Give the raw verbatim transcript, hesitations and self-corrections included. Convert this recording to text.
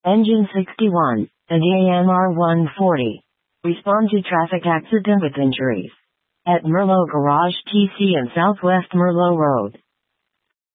Engine sixty-one, and A M R one forty. Respond to traffic accident with injuries. At Merlot Garage T C and Southwest Merlot Road.